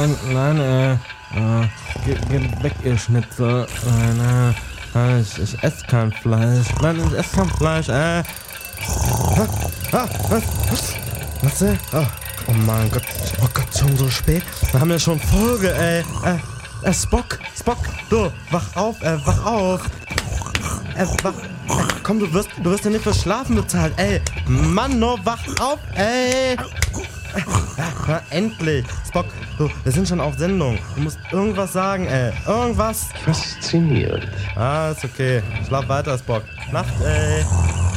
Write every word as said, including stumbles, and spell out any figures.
Nein, nein, äh, äh geh, geh weg, ihr Schnitzel. Nein, äh, ich, ich esse kein Fleisch. Nein, ich esse kein Fleisch, äh. Ah, ah, was? Was, äh? Oh, oh mein Gott, oh Gott, schon so spät. Wir haben ja schon Folge, ey. Äh, äh, Spock, Spock, du, wach auf, äh, wach auf. Äh, wach, äh, komm, du wirst, du wirst ja nicht für Schlafen bezahlt, ey. Mann, no, wach auf, ey. Ja, endlich! Spock, du, wir sind schon auf Sendung. Du musst irgendwas sagen, ey. Irgendwas. Faszinierend. Ah, ist okay. Schlaf weiter, Spock. Nacht, ey.